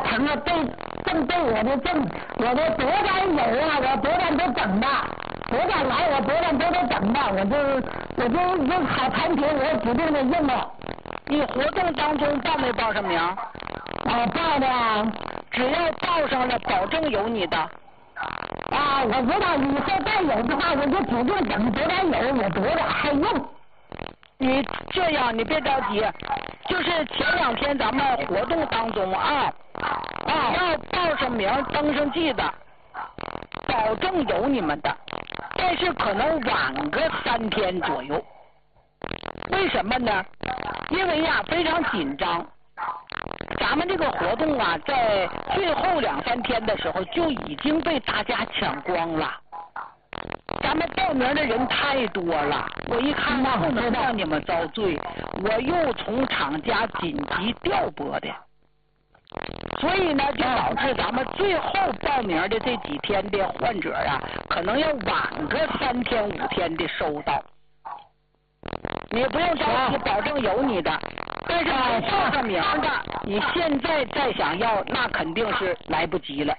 疼啊，正对我的我的多单有啊，我多单都整的，多单来我多单都整的，我就好产品我指定的用了。 你活动当中报没报上名？ 报的， 只要报上了，保证有你的。 我知道以后再有的话，我就指定整多单有，我多的还用。 你这样，你别着急，就是前2天咱们活动当中要报上名登上记的，保证有你们的，但是可能晚个3天左右。为什么呢？因为呀非常紧张，咱们这个活动啊，在最后2、3天的时候就已经被大家抢光了。咱们报名的人太多了，我一看不能让你们遭罪，我又从厂家紧急调拨的，所以呢就导致咱们最后报名的这几天的患者啊，可能要晚个3天5天的收到。你不用着急，保证有你的，但是没报上名的，你现在再想要，那肯定是来不及了。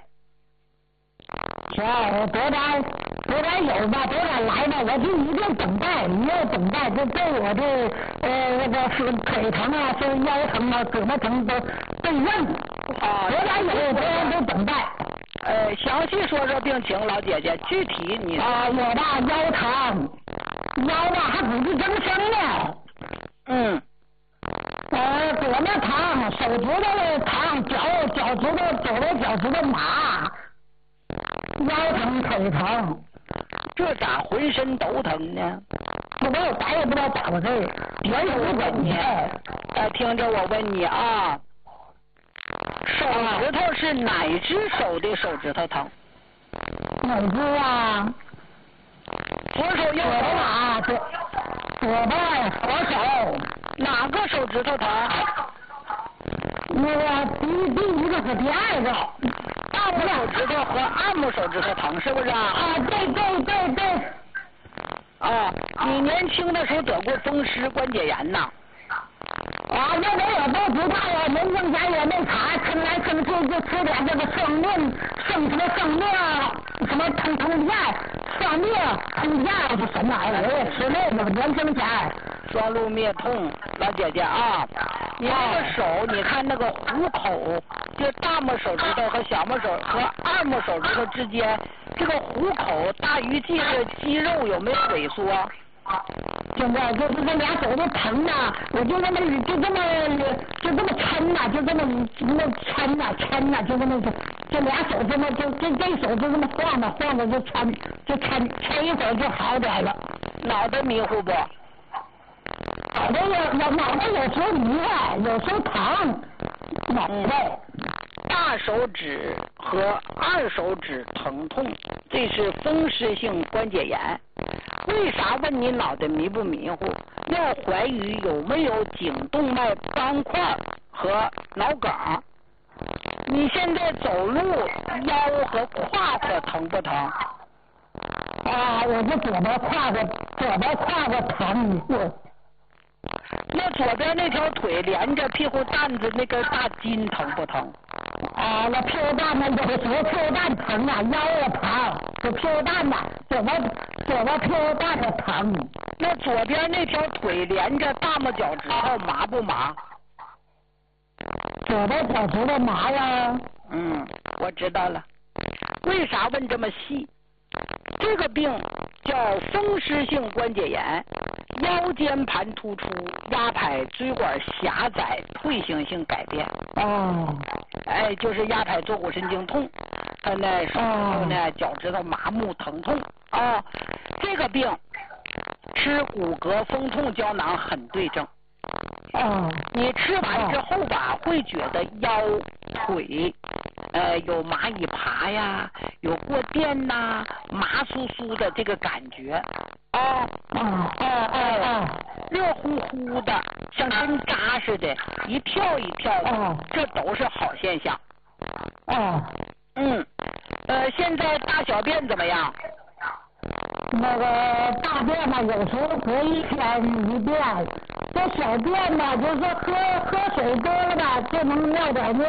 我多单有吧，多单来吧，我就一定等待，一定等待，就对我的那个是腿疼啊，是腰疼啊，胳膊疼都认。多单有，多单都等待。 详细说说病情，老姐姐，具体你我吧腰疼，腰吧还不是增生呢。胳膊疼，手指头疼，脚趾头左边脚趾头麻。腰疼腿疼， 这咋浑身都疼呢？ 咱也不知道咋回事。 别人我问你，听着我问你啊，手指头是哪只手的手指头疼？ 哪只啊？ 左手右手啊？左手。 哪个手指头疼？ 那个第一个和第2个。 大拇手指头和二拇手指头疼是不是啊？ 对。 你年轻的时候得过风湿关节炎呐？ 那我都知道啊，人家家也没查，蹭来蹭去就吃点这个生命什么通片，双灭通片是什么玩意儿？我也吃那个年轻前。 双鹿灭痛，老姐姐啊，你那个手，你看那个虎口，就大拇手指头和小拇手和二拇手指头之间，这个虎口大鱼际的肌肉有没有萎缩？ 现在就是这俩手都疼呐，我就这么抻呐，就这么抻呐，就这么这俩手这么这手就这么晃着就抻一会儿就好点了。 脑袋迷糊不？ 脑袋有时候迷糊，有时候疼。脑袋。 大手指和二手指疼痛，这是风湿性关节炎。为啥问你脑袋迷不迷糊？要怀疑有没有颈动脉斑块和脑梗。你现在走路腰和胯胯疼不疼？ 我这左边胯胯疼。 那左边那条腿连着屁股蛋子那根大筋疼不疼？ 那屁股蛋子有时候屁股蛋疼啊，腰也疼，这屁股蛋子左边屁股蛋子疼。 那左边那条腿连着大拇脚趾头麻不麻？ 左边脚趾头麻呀。 我知道了。为啥问这么细？这个病叫风湿性关节炎，腰间盘突出，压迫椎管狭窄，退行性改变。就是压迫坐骨神经痛，它呢手指头呢脚趾头麻木疼痛这个病吃骨骼风痛胶囊很对症。你吃完之后吧，会觉得腰腿有蚂蚁爬呀，有过电呐，麻酥酥的这个感觉热乎乎的，像针扎似的，一跳一跳的，这都是好现象。现在大小便怎么样？ 那个大便嘛，有时候隔1天一便，这小便嘛，就是喝水多了吧，就能尿点尿。